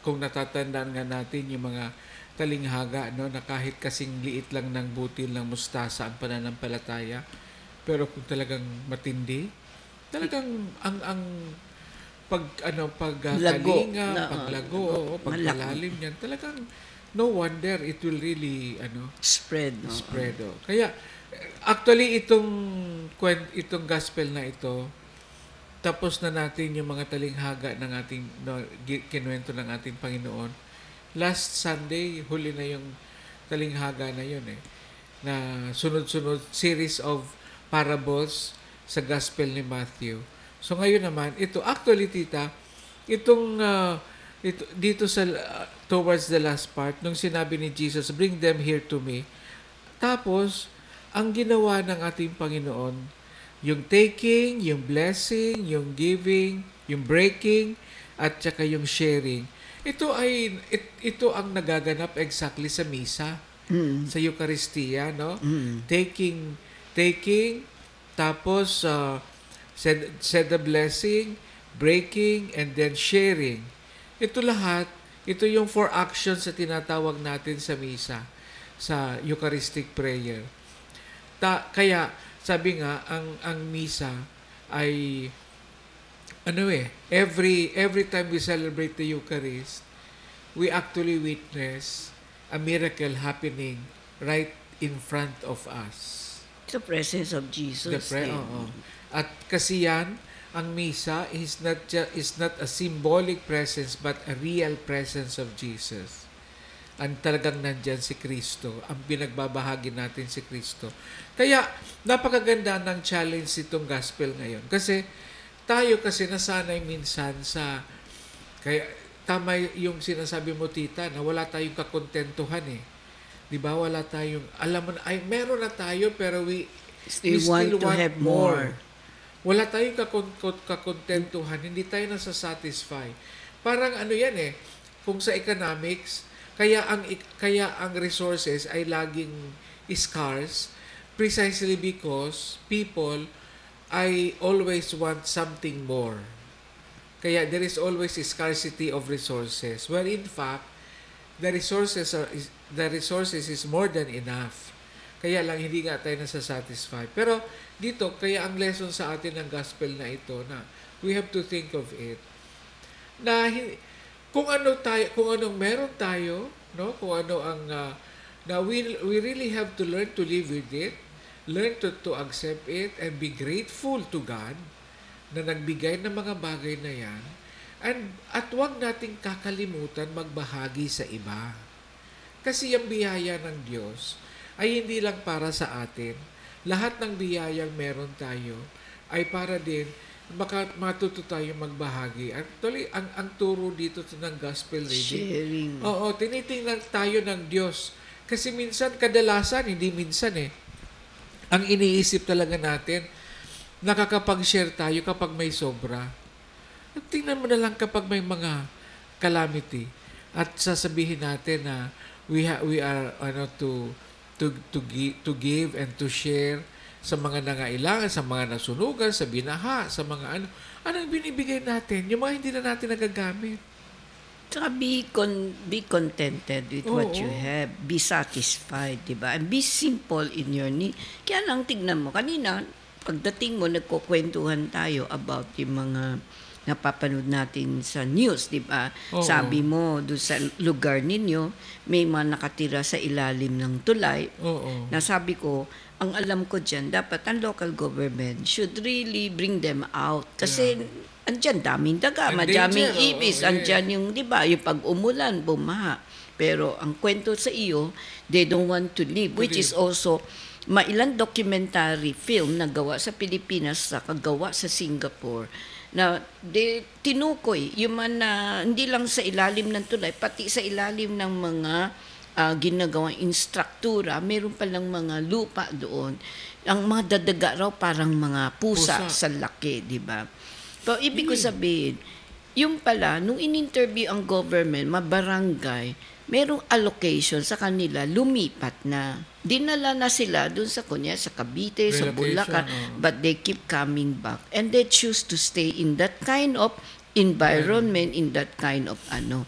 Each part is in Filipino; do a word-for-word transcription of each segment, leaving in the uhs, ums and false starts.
kung natatandaan nga natin yung mga talinghaga, no, na kahit kasing liit lang ng butil ng mustasa ang pananampalataya, pero kung talagang matindi, talagang ang ang pag ano Lago. pagkalinga, Na, paglago, uh, oo, malaki. pagpalalim niyan, talagang no wonder it will really ano Spread. No? spread. Oh. Kaya actually itong kwent itong gospel na ito, tapos na natin yung mga talinghaga ng ating no, kinuwento ng ating Panginoon. Last Sunday, huli na yung talinghaga na yun eh. Na sunod-sunod series of parables sa gospel ni Matthew. So ngayon naman, ito actually tita, itong uh, ito, dito sa uh, towards the last part nung sinabi ni Jesus, bring them here to me. Tapos ang ginawa ng ating Panginoon, yung taking, yung blessing, yung giving, yung breaking, at saka yung sharing. Ito ay it, ito ang nagaganap exactly sa misa, Mm. sa Eucharistia, no? Mm. Taking, taking, tapos uh, said, said the blessing, breaking, and then sharing. Ito lahat, ito yung four actions na tinatawag natin sa misa, sa Eucharistic prayer. Ta, kaya, sabi nga, ang ang misa ay ano eh, every every time we celebrate the Eucharist, we actually witness a miracle happening right in front of us. The presence of Jesus. The pre- eh. oo. At kasi yan, ang misa is not ju- is not a symbolic presence but a real presence of Jesus. Ang talagang nandyan si Kristo, ang pinagbabahagi natin si Kristo. Kaya, napakaganda ng challenge itong gospel ngayon. Kasi, tayo kasi nasanay minsan sa, kaya, tama yung sinasabi mo, tita, na wala tayong kakontentuhan eh. Di ba? Wala tayong, alam mo na, ay, meron na tayo, pero we, Still we want still to want have more. more. Wala tayong kakon- kakontentuhan, hindi tayo nasa-satisfy. Parang ano yan eh, kung sa economics, kaya ang kaya ang resources ay laging scarce precisely because people I always want something more. Kaya there is always a scarcity of resources. Where in fact, the resources are is, the resources is more than enough. Kaya lang hindi nga tayo nasa-satisfy. Pero dito, kaya ang lesson sa atin ng gospel na ito na we have to think of it na hindi, kung ano tayo, kung anong meron tayo, no? Kung ano ang uh, na we we really have to learn to live with it, learn to to accept it and be grateful to God na nagbigay ng mga bagay na 'yan. And at wag nating kakalimutan magbahagi sa iba. Kasi ang biyaya ng Diyos ay hindi lang para sa atin. Lahat ng biyayang meron tayo ay para din maka, matuto tayo magbahagi. Actually, ang, ang turo dito ng gospel reading, Sharing. oo, tinitingnan tayo ng Diyos. Kasi minsan, kadalasan, hindi minsan eh, ang iniisip talaga natin, nakakapag-share tayo kapag may sobra. Tingnan mo na lang kapag may mga calamity at sasabihin natin na we ha, we are ano to to to give, to give and to share sa mga nangailangan, sa mga nasunugan, sa binaha, sa mga ano. Anong binibigay natin? Yung mga hindi na natin nagagamit. Tsaka be, con- be contented with Oo. what you have. Be satisfied, di ba? And be simple in your need. Kaya lang, tignan mo, kanina, pagdating mo, nagkukwentuhan tayo about yung mga napapanood natin sa news, di ba? Oo. Sabi mo, doon sa lugar ninyo, may mga nakatira sa ilalim ng tulay. Oo. Na sabi ko, ang alam ko dyan, dapat ang local government should really bring them out. Kasi yeah. andyan daming daga, And madaming danger, ibis, oo, andyan yung, di ba, yung pag umulan, bumaha. Pero ang kwento sa iyo, they don't want to live, which is also mailang documentary film na gawa sa Pilipinas, sa kagawa sa Singapore, na de, tinukoy, yung man na hindi lang sa ilalim ng tulay, pati sa ilalim ng mga uh, ginagawang instruktura, meron palang mga lupa doon. Ang mga dadaga raw parang mga pusa, Pusa. sa laki, di ba? Pero ibig ko sabihin, yung pala, nung in-interview ang government, mabarangay, merong allocation sa kanila, lumipat na. Dinala na sila dun sa kunya, sa Cavite, sa Relocation, Bulacan, oh. but they keep coming back. And they choose to stay in that kind of environment, in that kind of ano.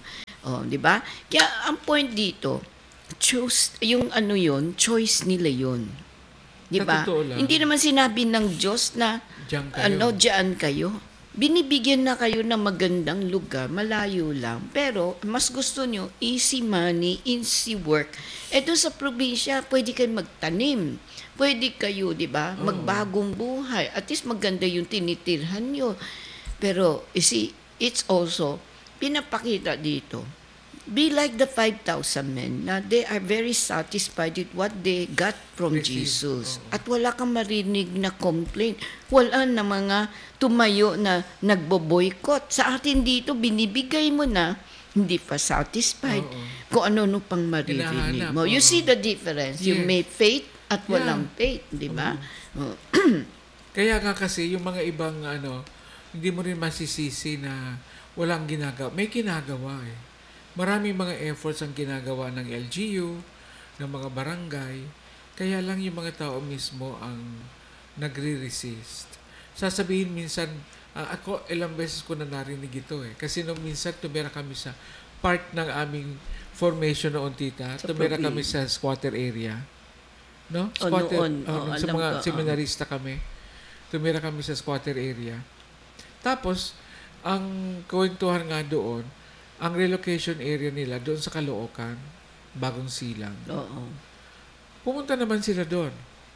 Oh, 'di ba? Kaya ang point dito, choose yung ano 'yon, choice nila 'yon. 'Di Sa ba? totoo lang. Hindi naman sinabi ng Diyos na Diyan kayo. ano, diyan kayo. Binibigyan na kayo ng magandang lugar, malayo lang. Pero mas gusto nyo, easy money, easy work. Eh doon sa probinsya, pwede kayo magtanim. Pwede kayo, di ba, Oo. magbagong buhay. At least maganda yung tinitirhan nyo. Pero, you see, it's also, pinapakita dito, be like the five thousand men na they are very satisfied with what they got from Receive. Jesus. Oo. At wala kang marinig na complaint. Wala na mga tumayo na nagbo-boycott. Sa atin dito, binibigay mo na, hindi pa satisfied. Oo. Kung ano no pang maririnig Hinahanap, mo. You oo. see the difference. You Yes. may faith at Yeah. walang faith, di ba? Oh. Kaya nga kasi yung mga ibang ano, hindi mo rin masisisi na walang ginagawa. May ginagawa eh. Maraming mga efforts ang ginagawa ng L G U, ng mga barangay. Kaya lang yung mga tao mismo ang nagre-resist. Sasabihin minsan, ah, ako ilang beses ko na narinig ito eh. Kasi nung minsan tumira kami sa part ng aming formation noon, tita. Sa Tumira kami province. sa squatter area. No? O, noon. oh, Oo, sa alam mga ko, oo. seminarista kami. Tumira kami sa squatter area. Tapos, ang kwentuhan nga doon, ang relocation area nila doon sa Caloocan, Bagong Silang. Oo. Pumunta naman sila doon.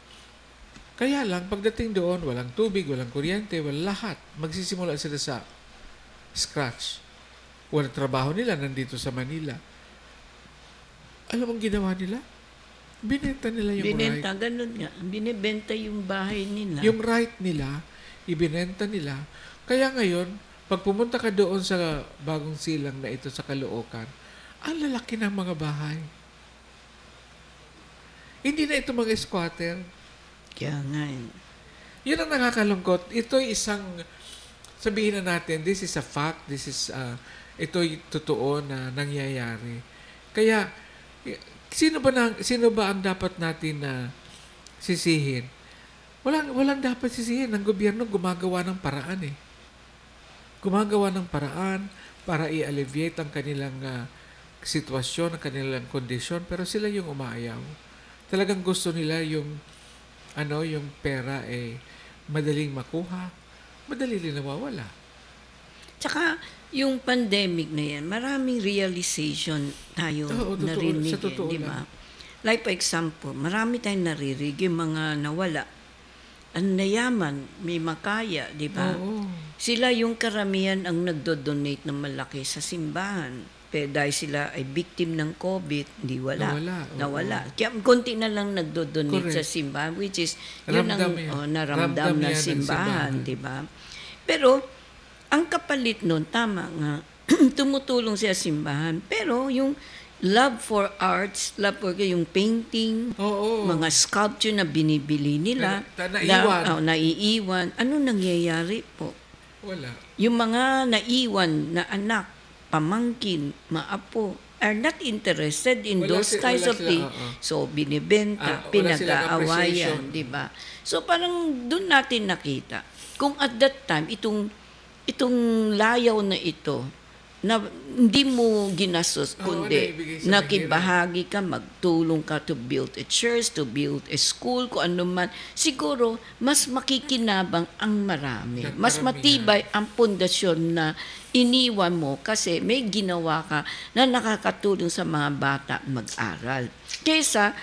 Kaya lang, pagdating doon, walang tubig, walang kuryente, walang lahat. Magsisimula sila sa scratch. Walang trabaho nila nandito sa Manila. Alam mo ang ginawa nila? Binenta nila yung Binenta, right. ganun nga. Binibenta yung bahay nila. Yung right nila, ibinenta nila. Kaya ngayon, pag pumunta ka doon sa Bagong Silang na ito sa Caloocan, ang lalaki ng mga bahay. Hindi na ito mga squatter. Kaya nga eh. Yun ang nakakalungkot. Ito'y isang, sabihin na natin, this is a fact, this is, uh, ito'y totoo na nangyayari. Kaya, y- sino ba, na, sino ba ang dapat natin na sisihin? Walang, walang dapat sisihin. Ang gobyerno gumagawa ng paraan eh. Gumagawa ng paraan para i-alleviate ang kanilang uh, sitwasyon, ang kanilang kondisyon, pero sila yung umaayaw. Talagang gusto nila yung ano, yung pera eh madaling makuha, madali rin nawawala. Tsaka, yung pandemic na yan, maraming realization tayo Oo, totoo. narinig, Sa totoo eh, di ba? lang. Like for example, marami tayong narinig yung mga nawala. Ang nayaman, may makaya, di ba? Oo. Sila yung karamihan ang nagdo-donate ng malaki sa simbahan. Pero dahil sila ay victim ng COVID, hindi wala. Nawala, oo. Nawala. Kaya konti na lang nagdo-donate Correct. sa simbahan, which is yun ang Ramdam yan. oh, naramdam Ramdam na yan ng simbahan, simbahan. di ba? Pero, ang kapalit nun, tama nga, tumutulong siya sa simbahan. Pero yung love for arts, love for yung painting, Oo. mga sculpture na binibili nila, Na- na- naiwan. na, oh, naiiwan, ano nangyayari po? Wala. Yung mga naiwan na anak, pamangkin, maapo, are not interested in Wala those si- kinds wala of sila, things. oo. So, binibenta, Ah, wala silang pinag-aawayan, appreciation. di ba? So, parang doon natin nakita. Kung at that time, itong, itong layaw na ito, na hindi mo ginastos, Oo, kundi naibigay sa nakibahagi ka, magtulong ka to build a church, to build a school, kung ano man, siguro, mas makikinabang ang marami. Ang Mas karamihan. matibay ang pundasyon na iniwan mo kasi may ginawa ka na nakakatulong sa mga bata mag-aral. Kaysa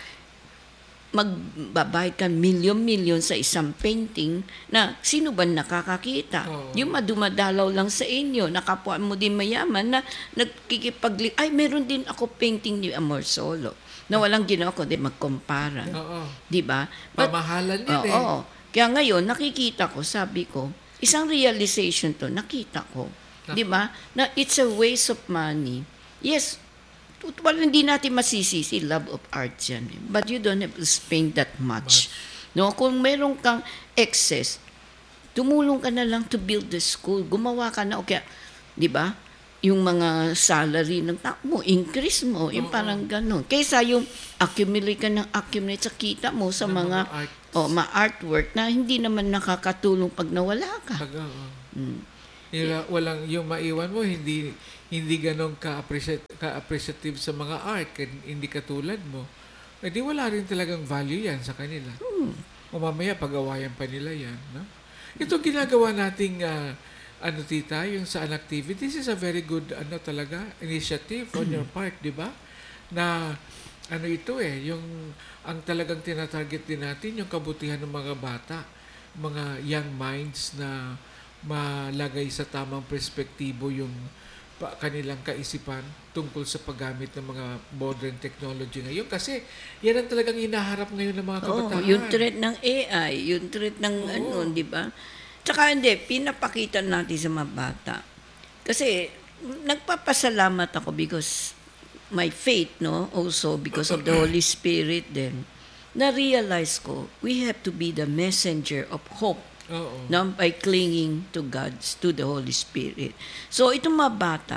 magbabayad ka milyon-milyon sa isang painting na sino ba nakakakita? Oo. Yung madumadalaw lang sa inyo, nakapwa mo din mayaman na nagkikipagli, ay meron din ako painting ni Amor Solo na walang ginawa ko din magkumpara. Oo. Di ba? But- Pamahalan yan Oo. eh. oo. Kaya ngayon, nakikita ko, sabi ko, isang realization to, nakita ko. Nako. Di ba? Na it's a waste of money. Yes, tut- well, hindi natin masisisi, love of art yan. eh. But you don't have to spend that much. No, kung meron kang excess, tumulong ka na lang to build the school. Gumawa ka na, o kaya, di ba? Yung mga salary ng tao mo, increase mo, yung Oo. parang gano'n. Kaysa yung accumulate ka ng accumulate sa kita mo sa Ng mga, mga art. o ma artwork na hindi naman nakakatulong pag nawala ka. Pag, oo. Mm. Yung, walang, yung maiwan mo, hindi hindi ganun ka-appreciate, ka-appreciative sa mga art, kan- hindi katulad mo, eh di wala rin talagang value yan sa kanila. O mamaya pag-awayan pa nila yan. No? Ito ginagawa nating ah, ano tita, yung sa an activity, this is a very good ano talaga initiative on your part, di ba? Na ano ito eh, yung ang talagang tinatarget din natin yung kabutihan ng mga bata, mga young minds na malagay sa tamang perspektibo yung pa, kanilang kaisipan tungkol sa paggamit ng mga modern technology ngayon. Kasi yan ang talagang hinaharap ngayon ng mga Oo, kabataan. yung threat ng A I, yung threat ng Oo. ano, di ba? Tsaka hindi, pinapakita natin sa mga bata. Kasi nagpapasalamat ako because my faith, no, also because of the Holy Spirit then, na-realize ko, we have to be the messenger of hope, Oo. no, by clinging to God's, to the Holy Spirit. So, itong mga bata,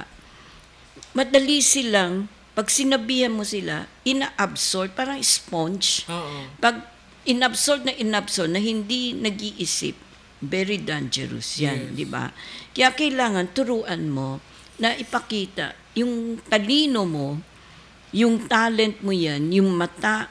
madali silang, pag sinabihan mo sila, ina-absorb, parang sponge. Oo. Pag inabsorb na inabsorb na hindi nag-iisip, very dangerous yan, Yes. di ba? Kaya kailangan turuan mo na ipakita yung talino mo, yung talent mo yan, yung mata,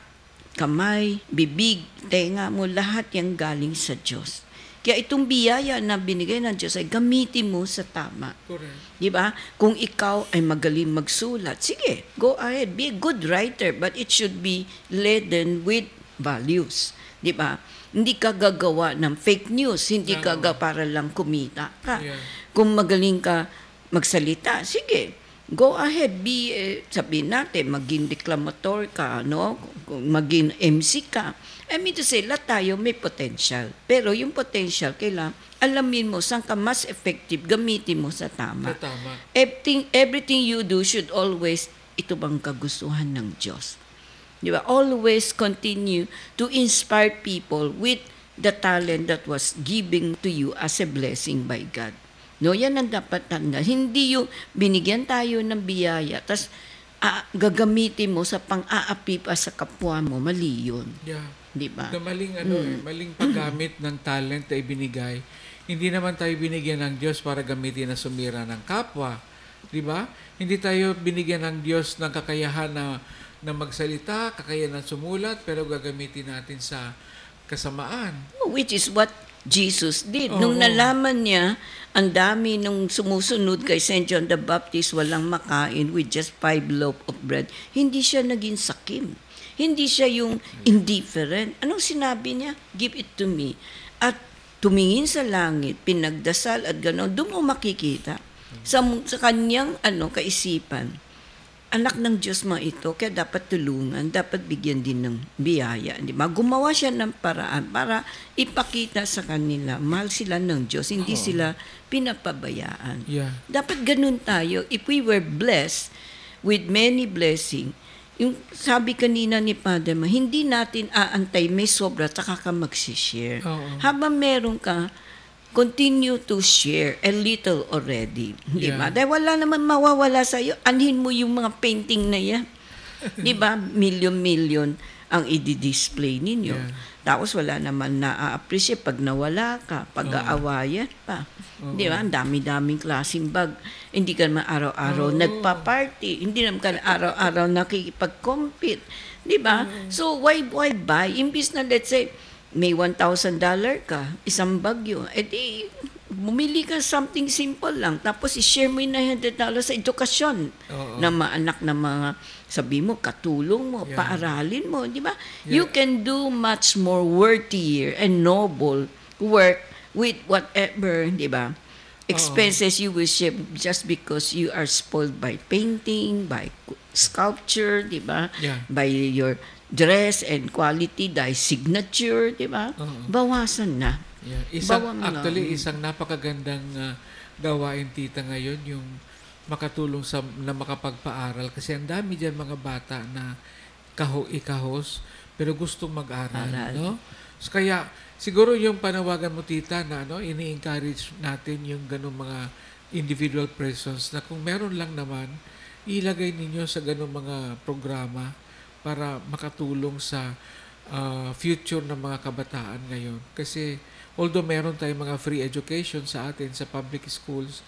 kamay, bibig, tenga mo, lahat yan galing sa Diyos. Kaya itong biyaya na binigay ng Diyos ay gamitin mo sa tama. Correct. Di ba? Kung ikaw ay magaling magsulat, sige, go ahead, be a good writer, but it should be laden with values. Di ba? Hindi ka gagawa ng fake news, hindi ka Oo. ga para lang kumita ka. Yeah. Kung magaling ka magsalita, sige, go ahead, be, eh, sabihin natin, maging declamator ka, no? Kung maging M C ka. I mean to say, lahat tayo may potential. Pero yung potential, kailangan alamin mo saan ka mas effective, gamitin mo sa tama. Sa tama. Everything, everything you do should always, ito bang kagustuhan ng Diyos? Di ba? Always continue to inspire people with the talent that was given to you as a blessing by God. No, yan ang dapat tanda. Hindi yung binigyan tayo ng biyaya, tas ah, gagamitin mo sa pang-aapi pa sa kapwa mo, mali yun. Yeah. Di ba? Na maling ano eh, maling paggamit ng talent na ibinigay. Hindi naman tayo binigyan ng Diyos para gamitin na sumira ng kapwa. Di ba? Hindi tayo binigyan ng Diyos ng kakayahan na na magsalita, kakayahan ng sumulat, pero gagamitin natin sa kasamaan. Which is what Jesus did. Oo. Nung nalaman niya, ang dami nung sumusunod kay Saint John the Baptist, walang makain with just five loaf of bread, hindi siya naging sakim. Hindi siya yung indifferent. Anong sinabi niya? Give it to me. At tumingin sa langit, pinagdasal at gano'n, doon mo makikita sa, sa kanyang ano, kaisipan. Anak ng Diyos mga ito, kaya dapat tulungan, dapat bigyan din ng biyaya. Di ba? Gumawa siya ng paraan para ipakita sa kanila, mahal sila ng Diyos, hindi Oo. sila pinapabayaan. Yeah. Dapat ganun tayo. If we were blessed with many blessing, yung sabi kanina ni Padre Ma, hindi natin aantay may sobra, tsaka ka magsishare. Oo. Habang meron ka, continue to share a little already. Di ba? Yeah. Dahil wala naman mawawala sa iyo. Anhin mo yung mga painting na yan. Di ba? Million-million ang i-display ninyo. Yeah. Tapos wala naman na-appreciate pag nawala ka, pag-aawayan pa. Oo. Di ba? Ang dami-daming klaseng bag. Hindi ka naman araw-araw Oo. nagpa-party. Hindi naman ka araw-araw nakikipag-compete. Di ba? So, why, why buy? Imbis na, let's say, may one thousand dollars ka, isang bagyo, edi bumili ka something simple lang, tapos i-share mo yung nine hundred dollars sa edukasyon Oo. ng mga anak na mga, sabi mo, katulong mo, Yeah. paaralin mo, di ba? Yeah. You can do much more worthier and noble work with whatever, di ba? Expenses you will share just because you are spoiled by painting, by sculpture, di ba? Yeah. By your dress and quality, dahil signature, di ba? Oo. Bawasan na. Yeah. Isang, Bawa mo na. actually, isang napakagandang ah, gawain tita ngayon, yung makatulong sa na makapagpaaral. Kasi ang dami dyan mga bata na kaho-ikahos, pero gustong mag-aral. Aral. No? So, kaya, siguro yung panawagan mo tita na ano, ini-encourage natin yung ganung mga individual persons na kung meron lang naman, ilagay ninyo sa ganung mga programa para makatulong sa uh, future ng mga kabataan ngayon. Kasi although meron tayong mga free education sa atin sa public schools,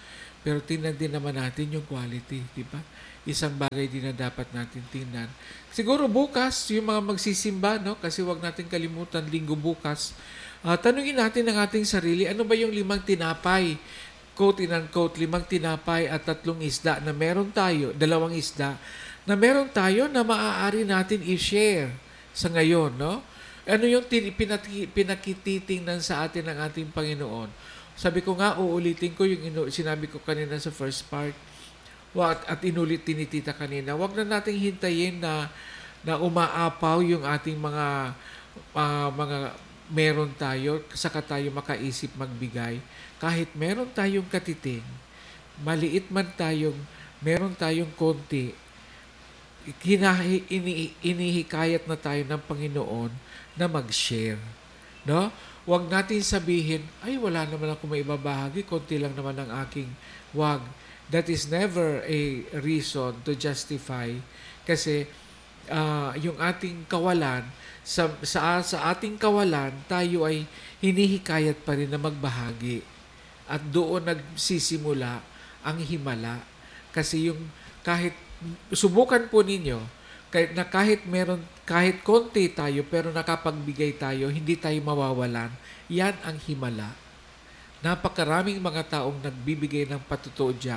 pero tingnan din naman natin yung quality, di ba? Isang bagay din na dapat natin tingnan. Siguro bukas, yung mga magsisimba, no? Kasi wag natin kalimutan, linggo bukas. Ah, tanungin natin ang ating sarili, ano ba yung limang tinapay, quote in unquote, limang tinapay at tatlong isda na meron tayo, dalawang isda, na meron tayo na maaari natin i-share sa ngayon, no? Ano yung tin- pinati- pinakititingnan sa atin ng ating Panginoon? Sabi ko nga, uulitin ko yung inu- sinabi ko kanina sa first part, wa- at, at inulit tinitita kanina, wag na nating hintayin na, na umaapaw yung ating mga, ah, mga meron tayo, saka tayo makaisip magbigay. Kahit meron tayong katiting, maliit man tayong, meron tayong konti, hinahi, ini, inihikayat na tayo ng Panginoon na mag-share. No? Huwag natin sabihin, ay wala naman ako maibabahagi, konti lang naman ang aking. Wag. That is never a reason to justify kasi uh, yung ating kawalan, sa, sa, sa ating kawalan, tayo ay hinihikayat pa rin na magbahagi. At doon nagsisimula ang himala. Kasi yung kahit, subukan po ninyo, kahit na kahit meron, kahit konti tayo, pero nakapagbigay tayo, hindi tayo mawawalan. Yan ang himala. Napakaraming mga taong nagbibigay ng patutuo dyan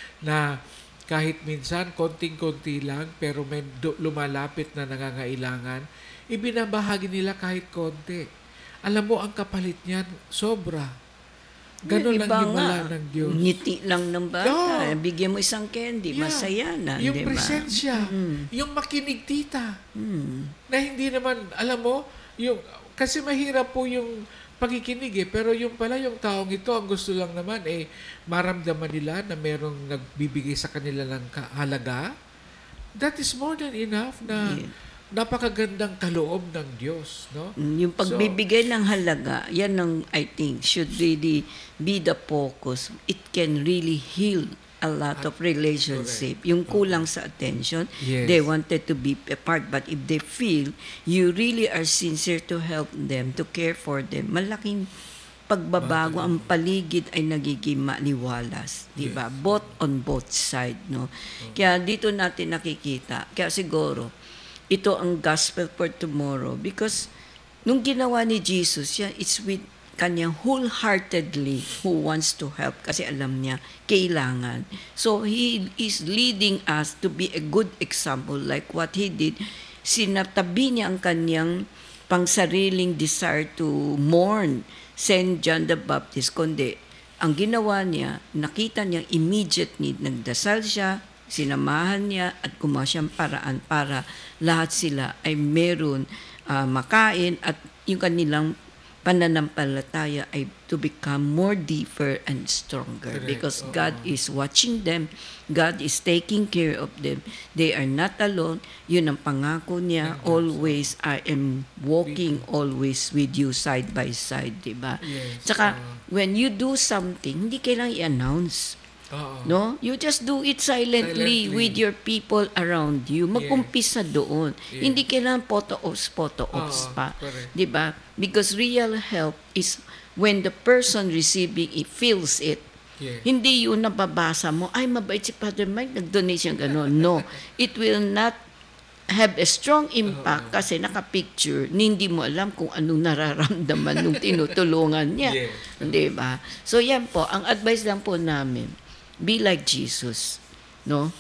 na kahit minsan konting-konti lang, pero may lumalapit na nangangailangan, ibinabahagi nila kahit konti. Alam mo, ang kapalit niyan, sobra. Ganon Yung ang iba himala nga, ng Diyos. ngiti lang ng bata. Oo. Bigyan mo isang candy, Yeah. masaya na, Yung di ba? presensya, Mm. yung makinig tita, Mm. na hindi naman, alam mo, yung, kasi mahirap po yung pakikinig eh, pero yung pala yung taong ito, ang gusto lang naman eh, maramdaman nila na merong nagbibigay sa kanila ng halaga. That is more than enough na Yeah. napakagandang kaloob ng Diyos, no? Mm, Yung pagbibigay ng halaga, yan ang I think should really be the focus. It can really heal a lot of relationship. Yung kulang sa attention, Yes. they wanted to be a part. But if they feel you really are sincere to help them, to care for them, malaking pagbabago, ang paligid ay nagiging maliwalas, di ba? Yes. Both on both side, no? Kaya dito natin nakikita, kaya siguro, ito ang gospel for tomorrow because nung ginawa ni Jesus, yan, it's with kanyang wholeheartedly who wants to help kasi alam niya kailangan. So he is leading us to be a good example like what he did. Sinatabi niya ang kanyang pangsariling desire to mourn Saint John the Baptist, kundi ang ginawa niya, nakita niya immediate need, nagdasal siya, sinamahan niya at gumawa siyang paraan para lahat sila ay meron uh, makain at yung kanilang pananampalataya ay to become more deeper and stronger. Correct. Because Oo. God is watching them. God is taking care of them. They are not alone. Yun ang pangako niya. Yes. Always, I am walking always with you side by side. Diba? Yes. Tsaka, Oo. when you do something, hindi kailangang i-announce. Oo. No? You just do it silently, Silently. with your people around you. Mag-umpisa doon. Yes. Hindi kailangan photo-ops, photo-ops Oo, pa. correct. 'Di ba? Because real help is when the person receiving it feels it. Yeah. Hindi yun nababasa mo, ay mabait si Father Mike, nag-donate siya gano'n. No. It will not have a strong impact kasi naka-picture, hindi mo alam kung anong nararamdaman nung tinutulungan niya. Yeah. 'Di ba? So yan po, ang advice lang po namin, be like Jesus, no?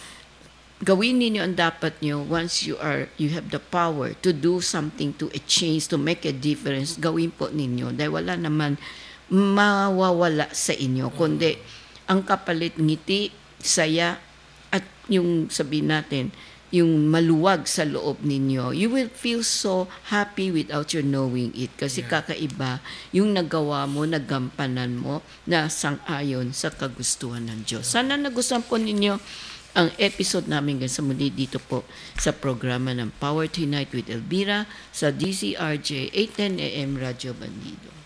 Gawin ninyo ang dapat nyo once you are, you have the power to do something, to a change, to make a difference, gawin po ninyo. Dahil wala naman mawawala sa inyo, kundi ang kapalit ngiti, saya, at yung sabihin natin, yung maluwag sa loob ninyo, you will feel so happy without you knowing it. Kasi Yeah. kakaiba yung nagawa mo, nagampanan mo, na sang-ayon sa kagustuhan ng Diyos. Sana nagustuhan po ninyo ang episode namin hanggang sa muli dito po sa programa ng Power Tonight with Elvira sa D C R J eight ten A M Radyo Bandido.